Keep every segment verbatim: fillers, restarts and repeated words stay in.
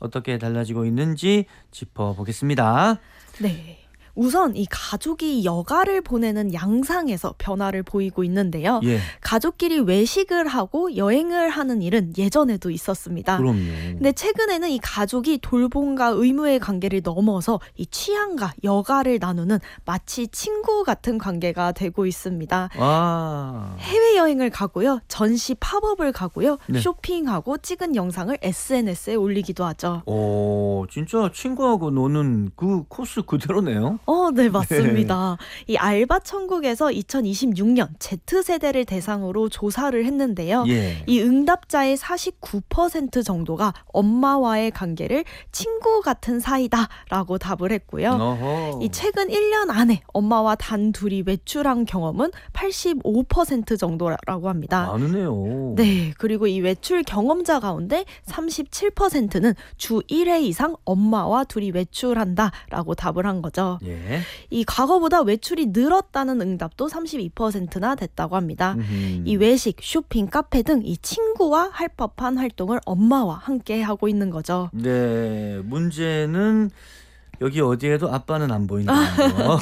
어떻게 달라지고 있는지 짚어보겠습니다. 네. 우선 이 가족이 여가를 보내는 양상에서 변화를 보이고 있는데요. 예. 가족끼리 외식을 하고 여행을 하는 일은 예전에도 있었습니다. 그럼요. 근데 최근에는 이 가족이 돌봄과 의무의 관계를 넘어서 이 취향과 여가를 나누는 마치 친구 같은 관계가 되고 있습니다. 아. 해외여행을 가고요. 전시 팝업을 가고요. 네. 쇼핑하고 찍은 영상을 에스엔에스에 올리기도 하죠. 오, 진짜 친구하고 노는 그 코스 그대로네요. 어, 네, 맞습니다. 이 알바 천국에서 이천이십육 년 Z세대를 대상으로 조사를 했는데요. 예. 이 응답자의 사십구 퍼센트 정도가 엄마와의 관계를 친구 같은 사이다라고 답을 했고요. 어허. 이 최근 일 년 안에 엄마와 단 둘이 외출한 경험은 팔십오 퍼센트 정도라고 합니다. 많으네요. 네, 그리고 이 외출 경험자 가운데 삼십칠 퍼센트는 주 일 회 이상 엄마와 둘이 외출한다라고 답을 한 거죠. 예. 이 과거보다 외출이 늘었다는 응답도 삼십이 퍼센트나 됐다고 합니다. 음흠. 이 외식, 쇼핑, 카페 등 이 친구와 할 법한 활동을 엄마와 함께 하고 있는 거죠. 네, 문제는 여기 어디에도 아빠는 안 보인다는 거.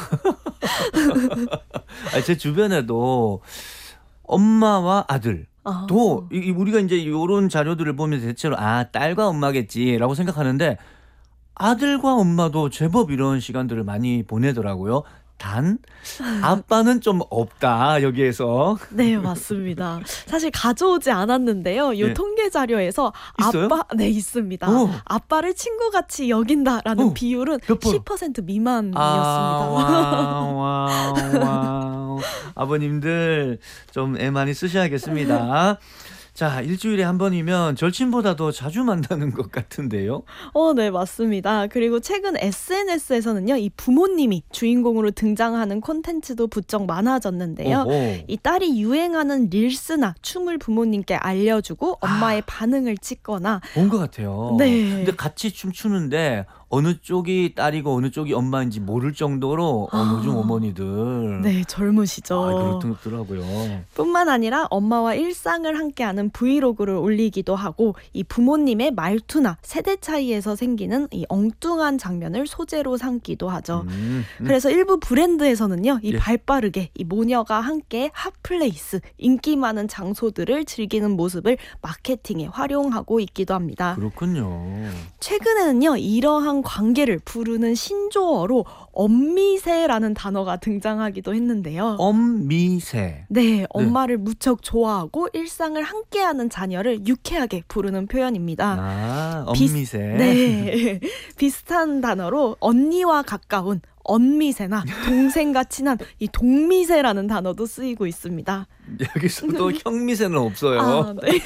아니, 제 주변에도 엄마와 아들 아. 또 이- 이 우리가 이제 이런 자료들을 보면 대체로 아, 딸과 엄마겠지라고 생각하는데 아들과 엄마도 제법 이런 시간들을 많이 보내더라고요. 단 아빠는 좀 없다 여기에서. 네, 맞습니다. 사실 가져오지 않았는데요. 이 예. 통계 자료에서 있어요? 아빠, 네, 있습니다. 오. 아빠를 친구같이 여긴다라는 오. 비율은 몇 프로? 십 퍼센트 미만이었습니다. 아, 와우, 와우. 아버님들 좀 애 많이 쓰셔야겠습니다. 자, 일주일에 한 번이면 절친보다도 자주 만나는 것 같은데요. 어, 네, 맞습니다. 그리고 최근 에스엔에스에서는요, 이 부모님이 주인공으로 등장하는 콘텐츠도 부쩍 많아졌는데요. 오호. 이 딸이 유행하는 릴스나 춤을 부모님께 알려주고 엄마의 반응을 찍거나 본 것 같아요. 네. 근데 같이 춤추는데 어느 쪽이 딸이고 어느 쪽이 엄마인지 모를 정도로 어, 아. 요즘 어머니들 네, 젊으시죠. 아, 그렇더라고요. 뿐만 아니라 엄마와 일상을 함께하는 브이로그를 올리기도 하고 이 부모님의 말투나 세대 차이에서 생기는 이 엉뚱한 장면을 소재로 삼기도 하죠. 음, 음. 그래서 일부 브랜드에서는요, 이 예. 발빠르게 이 모녀가 함께 핫플레이스, 인기 많은 장소들을 즐기는 모습을 마케팅에 활용하고 있기도 합니다. 그렇군요. 최근에는요, 이러한 관계를 부르는 신조어로 엄미세라는 단어가 등장하기도 했는데요. 엄미세. 네, 엄마를 무척 좋아하고 일상을 함께하는 자녀를 유쾌하게 부르는 표현입니다. 아, 비슷- 엄미세. 네, 비슷한 단어로 언니와 가까운 언미세나 동생과 친한 이 동미세라는 단어도 쓰이고 있습니다. 여기서도 형미세는 없어요. 아, 네.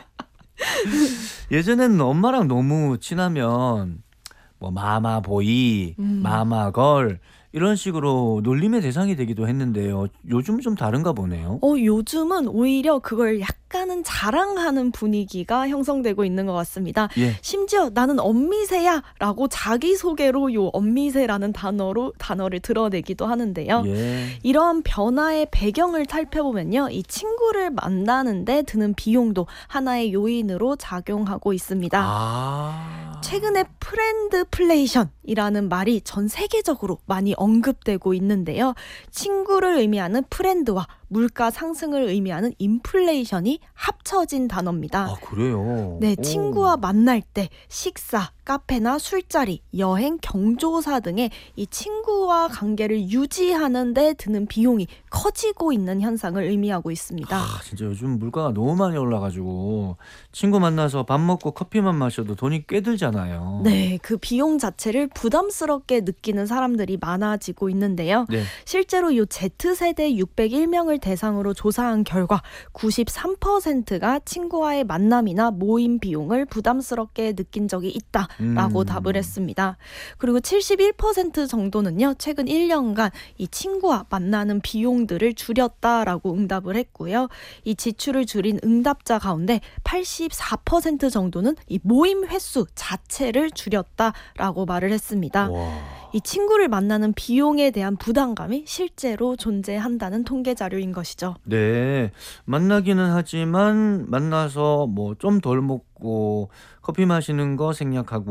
예전에는 엄마랑 너무 친하면 뭐 마마보이, 음. 마마걸 이런 식으로 놀림의 대상이 되기도 했는데요. 요즘 좀 다른가 보네요. 어, 요즘은 오히려 그걸 약간은 자랑하는 분위기가 형성되고 있는 것 같습니다. 예. 심지어 나는 엄미세야 라고 자기소개로 요 엄미세라는 단어로 단어를 드러내기도 하는데요. 예. 이러한 변화의 배경을 살펴보면요, 이 친구를 만나는데 드는 비용도 하나의 요인으로 작용하고 있습니다. 아. 최근에 프렌드플레이션이라는 말이 전 세계적으로 많이 언급되고 있는데요. 친구를 의미하는 프렌드와 물가 상승을 의미하는 인플레이션이 합쳐진 단어입니다. 아, 그래요? 네, 오. 친구와 만날 때 식사, 카페나 술자리, 여행, 경조사 등의 이 친구와 관계를 유지하는 데 드는 비용이 커지고 있는 현상을 의미하고 있습니다. 아, 진짜 요즘 물가가 너무 많이 올라가지고 친구 만나서 밥 먹고 커피만 마셔도 돈이 꽤 들잖아요. 네, 그 비용 자체를 부담스럽게 느끼는 사람들이 많아지고 있는데요. 네. 실제로 이 Z세대 육백일 명을 대상으로 조사한 결과 구십삼 퍼센트가 친구와의 만남이나 모임 비용을 부담스럽게 느낀 적이 있다라고 음. 답을 했습니다. 그리고 칠십일 퍼센트 정도는요, 최근 일 년간 이 친구와 만나는 비용들을 줄였다라고 응답을 했고요. 이 지출을 줄인 응답자 가운데 팔십사 퍼센트 정도는 이 모임 횟수 자체를 줄였다라고 말을 했습니다. 와. 이 친구를 만나는 비용에 대한 부담감이 실제로 존재한다는 통계 자료인 것이죠. 네. 만나기는 하지만 만나서 뭐 좀 덜 먹고 커피 마시는 거 생략하고